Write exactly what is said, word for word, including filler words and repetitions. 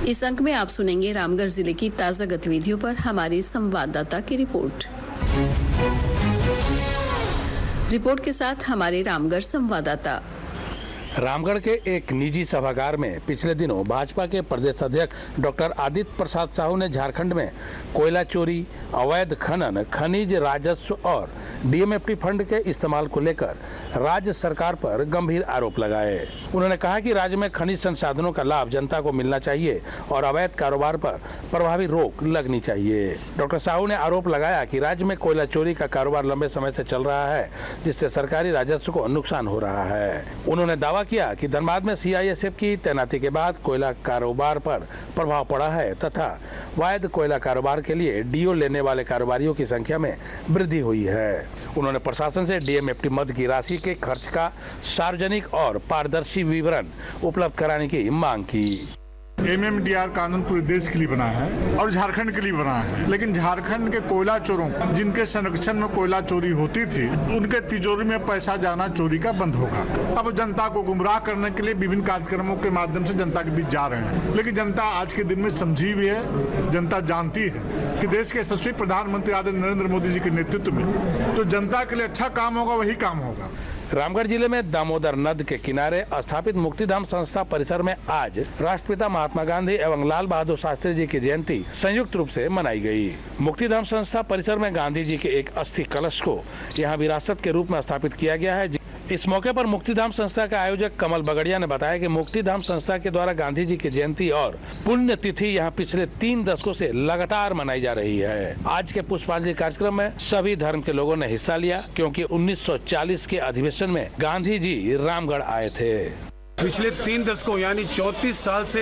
इस अंक में आप सुनेंगे रामगढ़ जिले की ताजा गतिविधियों पर हमारी संवाददाता की रिपोर्ट। रिपोर्ट के साथ हमारे रामगढ़ संवाददाता। रामगढ़ के एक निजी सभागार में पिछले दिनों भाजपा के प्रदेश अध्यक्ष डॉक्टर आदित्य प्रसाद साहू ने झारखंड में कोयला चोरी, अवैध खनन, खनिज राजस्व और डीएमएफटी फंड के इस्तेमाल को लेकर राज्य सरकार पर गंभीर आरोप लगाए। उन्होंने कहा कि राज्य में खनिज संसाधनों का लाभ जनता को मिलना चाहिए और अवैध कारोबार पर प्रभावी रोक लगनी चाहिए। डॉक्टर साहू ने आरोप लगाया कि राज्य में कोयला चोरी का कारोबार लंबे समय से चल रहा है, जिससे सरकारी राजस्व को नुकसान हो रहा है। उन्होंने दावा किया कि धनबाद में सीआईएसएफ की तैनाती के बाद कोयला कारोबार पर प्रभाव पड़ा है तथा वैध कोयला कारोबार के लिए डीओ लेने वाले कारोबारियों की संख्या में वृद्धि हुई है। उन्होंने प्रशासन से डीएमएफटी मद की राशि के खर्च का सार्वजनिक और पारदर्शी विवरण उपलब्ध कराने की मांग की। एमएमडीआर कानून पूरे देश के लिए बना है और झारखंड के लिए बना है, लेकिन झारखंड के कोयला चोरों जिनके संरक्षण में कोयला चोरी होती थी, उनके तिजोरी में पैसा जाना चोरी का बंद होगा। अब जनता को गुमराह करने के लिए विभिन्न कार्यक्रमों के माध्यम से जनता के बीच जा रहे हैं, लेकिन जनता आज के दिन में समझी भी है, जनता जानती है कि देश के यशस्वी प्रधानमंत्री आदरणीय नरेंद्र मोदी जी के नेतृत्व में जो जनता के लिए अच्छा काम होगा वही काम होगा। रामगढ़ जिले में दामोदर नद के किनारे स्थापित मुक्तिधाम संस्था परिसर में आज राष्ट्रपिता महात्मा गांधी एवं लाल बहादुर शास्त्री जी की जयंती संयुक्त रूप से मनाई गई। मुक्तिधाम संस्था परिसर में गांधी जी के एक अस्थि कलश को यहां विरासत के रूप में स्थापित किया गया है। इस मौके पर मुक्तिधाम संस्था का आयोजक कमल बगड़िया ने बताया कि मुक्तिधाम संस्था के द्वारा गांधी जी की जयंती और पुण्य तिथि यहां पिछले तीन दशकों से लगातार मनाई जा रही है। आज के पुष्पांजलि कार्यक्रम में सभी धर्म के लोगों ने हिस्सा लिया, क्योंकि उन्नीस सौ चालीस के अधिवेशन में गांधी जी रामगढ़ आए थे। पिछले तीन दशकों यानी चौंतीस साल से